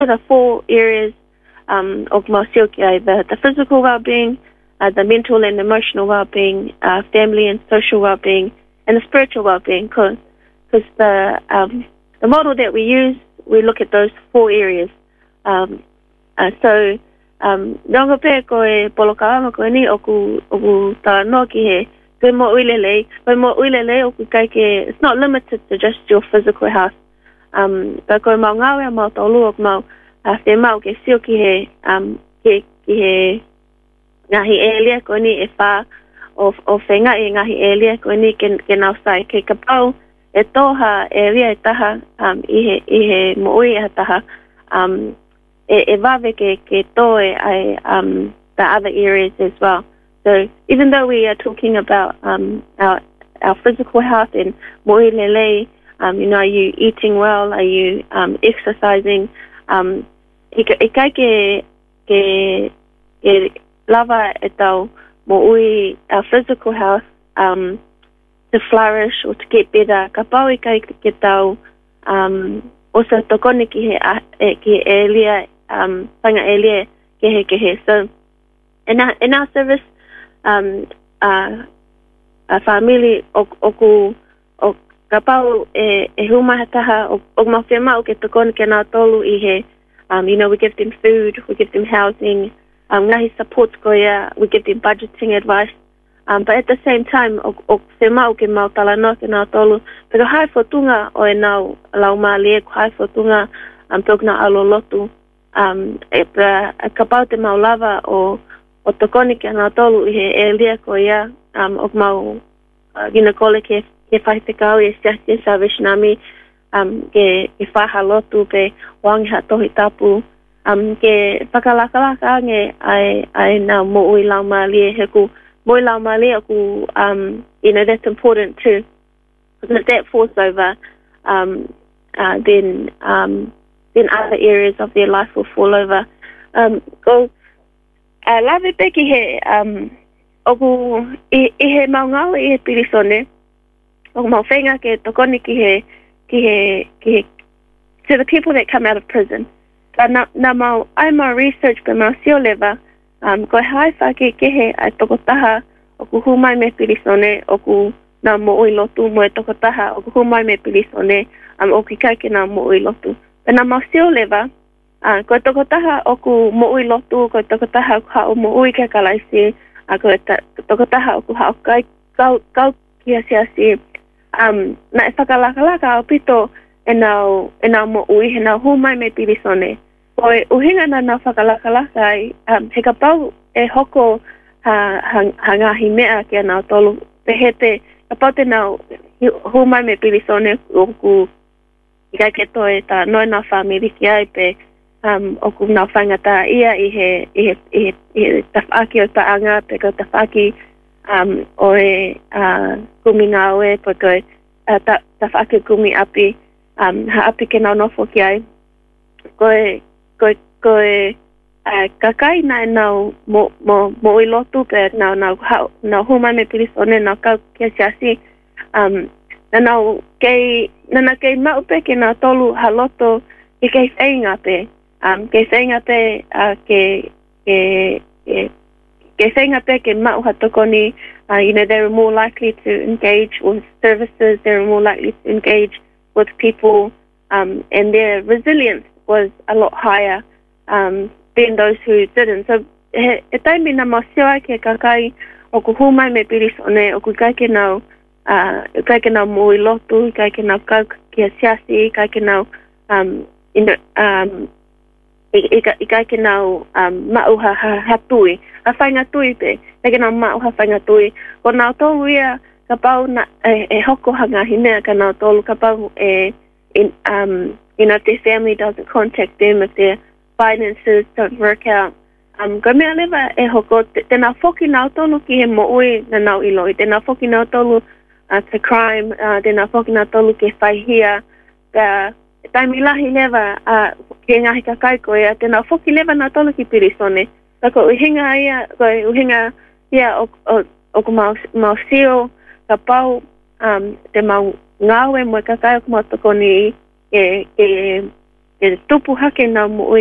the 4 areas of Maosioki, the physical well-being, the mental and emotional well-being, family and social well-being, and the spiritual well-being. Because the model that we use, we look at those 4 areas. So, nonga pe koe polokawama koe ni oku ta no ki he koe mo uilele oku kai ke, it's not limited to just your physical health. But koe mau ngawe mau tolu oku mau te mau ke sio ki he ki he ngahi elia koe ni e wha o whenga e ngahi elia koe ni ke nau sai ke kapau e toha e ria e taha i he mo ui e taha e vave ke toe ai the other areas as well. So even though we are talking about our physical health and mo lele, are you eating well? Are you exercising? I kai ke lava e tau mo ui our physical health to flourish or to get better. Ka pau I kai ke tau also tokone ki he elia panga elia ke he. So in our service a family oku ka pau e humahataha o mawhema o ke tokone ke nā tolu I he we give them food, we give them housing, ngahi support koia, we give them budgeting advice. But at the same time, o whema o ke mau talanoa ke nā tolu, pero hai fotunga o e nau lau mā lea, hai fotunga tokna alo lotu. Ka pau te mau lava o tokone ke nā tolu I he e lea koia, o mau ginekole ke whahitekau e Siasia Salvation Army, ke whaha lotu pe wangiha tohi tapu, ke whakalakalaka nge ai nā mo ui lau mā lea heku, mo ui lau mā lea oku, that's important too, because if that falls over, then other areas of their life will fall over. Lawe pe ki he, oku, I he maungau I he pirisone, oku mau whenga ke tokoni ki he, to the people that come out of prison. Ka na mau, ai mau research pe mau sio leva, koe hai whake ke he ai tokotaha, oku humai me pirisone, oku na mo ui lotu mo e tokotaha, oku humai me pirisone, oku kai ke na mo ui lotu. Pe na mau sio leva, koe tokotaha oku mo ui lotu, koe tokotaha oku hao mo ui ke kalaisi, koe tokotaha oku hao kau kia siasi, na e whakalakalaka au pito e nau mo ui, he nau humai me pirisone. Koe uhinga na nau whakalakalaka ai, he ka pau e hoko ha ngahi mea kia nau tolu, pe hete, ka pau te nau humai me pirisone oku I kai ke toe ta noi nau whamiri ki ai pe oku nau whangata ia I he tawhaki o ta anga, pe ko tawhaki o e kumi ngā oe, pe koe tawhaki kumi api, ha api ke nau nofo ki ai. Koe kakai na e nau mo I lotu pe nau humai me pirisone, nau kau kia siasi, Nana kei maupe ke nā tolu haloto I kei whainga pe. Kei whainga pe ke whainga pe ke mau hatokoni, they were more likely to engage with services, they were more likely to engage with people, and their resilience was a lot higher than those who didn't. So e taimi na masioa ke kakai o ku humai me pirisone, o ku kai ke nau kai ke nau mo I lotu, kai ke nau kau kia siasi, kai ke nau I kai ke nau mauha hatui, a whainga tui pe, kai ke nau mauha whainga tui. Ko nau tolu ia, ka pau e hoko hanga hinea ka nau tolu, ka pau if their family doesn't contact them, if their finances don't work out, ko mea lewa e hoko, te nau whoki nau tolu ki he mo ui na nau iloi, te nau whoki nau tolu to crime, te nau whoki nau tolu ke whaihia, ka taimi lahi lewa ke ngahi ka kai koe, te nau whoki lewa nau tolu ki pirisone, ko uhinga ia, ko uhinga ia o ko mau sio, ka pau, te mau ngawe mo ka kai o ko mau tokoni ke tupu hake na mo